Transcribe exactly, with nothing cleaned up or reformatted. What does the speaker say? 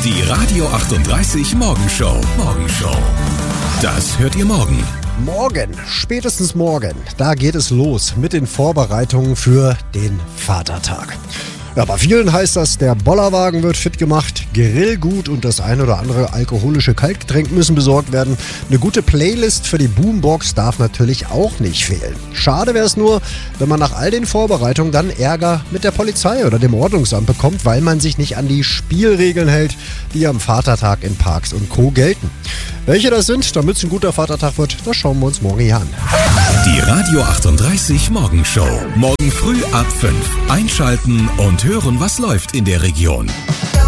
Die Radio achtunddreißig Morgenshow. Morgenshow. Das hört ihr morgen. Morgen, spätestens morgen, da geht es los mit den Vorbereitungen für den Vatertag. Ja, bei vielen heißt das, der Bollerwagen wird fit gemacht, Grillgut und das ein oder andere alkoholische Kaltgetränk müssen besorgt werden. Eine gute Playlist für die Boombox darf natürlich auch nicht fehlen. Schade wäre es nur, wenn man nach all den Vorbereitungen dann Ärger mit der Polizei oder dem Ordnungsamt bekommt, weil man sich nicht an die Spielregeln hält, die am Vatertag in Parks und Co. gelten. Welche das sind, damit es ein guter Vatertag wird, das schauen wir uns morgen hier an. Die Radio achtunddreißig Morgenshow. Morgen früh ab fünf. Einschalten und hören, was läuft in der Region.